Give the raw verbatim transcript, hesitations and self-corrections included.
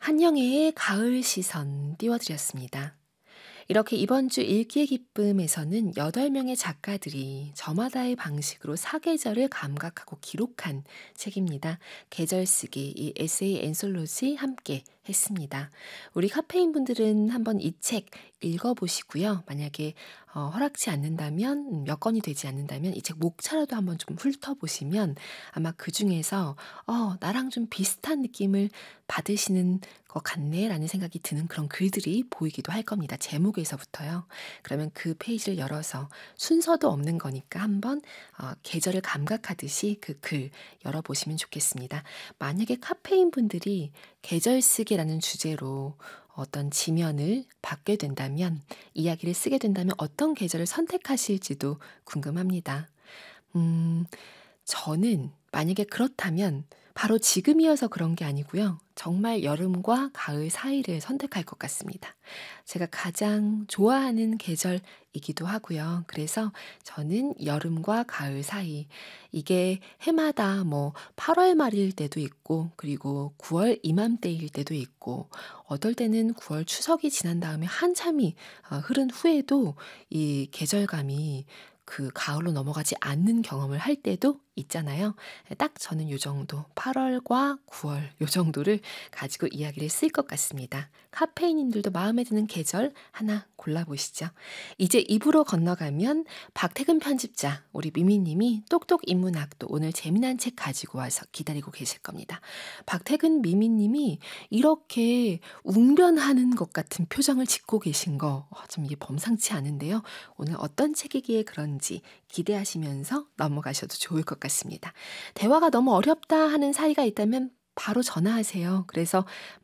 한영애의 가을 시선 띄워드렸습니다. 이렇게 이번 주 읽기의 기쁨에서는 여덟 명의 작가들이 저마다의 방식으로 사계절을 감각하고 기록한 책입니다. 계절 쓰기, 이 에세이 앤솔로지 함께 했습니다. 우리 카페인 분들은 한번 이 책 읽어보시고요. 만약에 어, 허락치 않는다면, 몇 권이 되지 않는다면 이 책 목차라도 한번 좀 훑어보시면 아마 그 중에서 어, 나랑 좀 비슷한 느낌을 받으시는 것 같네 라는 생각이 드는 그런 글들이 보이기도 할 겁니다. 제목에서부터요. 그러면 그 페이지를 열어서 순서도 없는 거니까 한번 어, 계절을 감각하듯이 그 글 열어보시면 좋겠습니다. 만약에 카페인 분들이 계절 쓰기라는 주제로 어떤 지면을 받게 된다면, 이야기를 쓰게 된다면 어떤 계절을 선택하실지도 궁금합니다. 음, 저는 만약에 그렇다면 바로 지금이어서 그런 게 아니고요. 정말 여름과 가을 사이를 선택할 것 같습니다. 제가 가장 좋아하는 계절이기도 하고요. 그래서 저는 여름과 가을 사이, 이게 해마다 뭐 팔월 말일 때도 있고, 그리고 구월 이맘때일 때도 있고, 어떨 때는 구월 추석이 지난 다음에 한참이 어, 흐른 후에도 이 계절감이 그 가을로 넘어가지 않는 경험을 할 때도 있잖아요. 딱 저는 요 정도, 팔월과 구월 요 정도를 가지고 이야기를 쓸 것 같습니다. 카페인님들도 마음에 드는 계절 하나 골라보시죠. 이제 이 부로 건너가면 박태근 편집자, 우리 미미님이 똑똑 인문학도 오늘 재미난 책 가지고 와서 기다리고 계실 겁니다. 박태근 미미님이 이렇게 웅변하는 것 같은 표정을 짓고 계신 거, 어, 좀 이게 범상치 않은데요. 오늘 어떤 책이기에 그런지 기대하시면서 넘어가셔도 좋을 것 같습니다. 대화가 너무 어렵다 하는 사이가 있다면 바로 전화하세요. 그래서